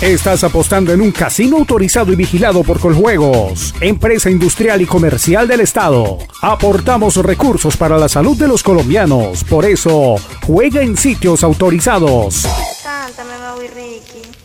Estás apostando en un casino autorizado y vigilado por Coljuegos, empresa industrial y comercial del Estado. Aportamos recursos para la salud de los colombianos. Por eso, juega en sitios autorizados. Cántame, Maui Ricky.